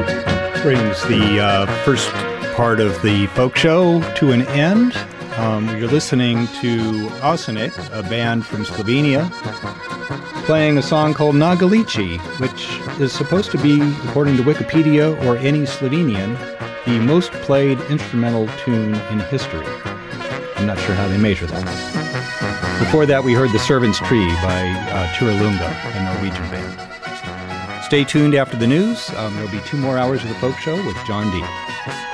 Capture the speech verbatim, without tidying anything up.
Brings the uh, first part of the folk show to an end. Um, you're listening to Osenik, a band from Slovenia, playing a song called Nagalici, which is supposed to be, according to Wikipedia or any Slovenian, the most played instrumental tune in history. I'm not sure how they measure that. Before that, we heard The Servant's Tree by uh, Turalunga, a Norwegian band. Stay tuned after the news. Um, there'll be two more hours of the folk show with John D.